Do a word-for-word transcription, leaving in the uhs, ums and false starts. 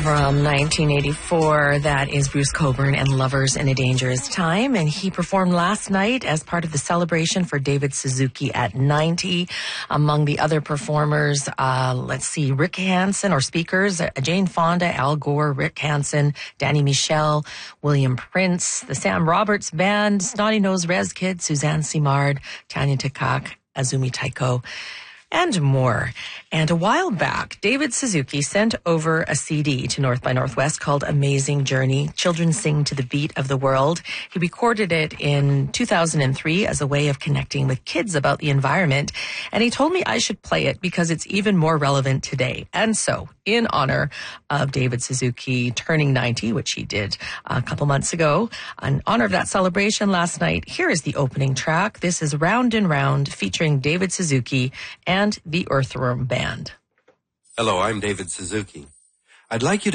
From nineteen eighty-four, that is Bruce Cockburn and Lovers in a Dangerous Time. And he performed last night as part of the celebration for David Suzuki at ninety. Among the other performers, uh, let's see, Rick Hansen, or speakers, uh, Jane Fonda, Al Gore, Rick Hansen, Danny Michel, William Prince, the Sam Roberts Band, Snotty Nose Rez Kid, Suzanne Simard, Tanya Takak, Azumi Taiko, and more. And a while back, David Suzuki sent over a C D to North by Northwest called Amazing Journey, Children Sing to the Beat of the World. He recorded it in two thousand three as a way of connecting with kids about the environment. And he told me I should play it because it's even more relevant today. And so, in honor of David Suzuki turning ninety, which he did a couple months ago, in honor of that celebration last night, here is the opening track. This is Round and Round, featuring David Suzuki and the Earthworm Band. Hello, I'm David Suzuki. I'd like you to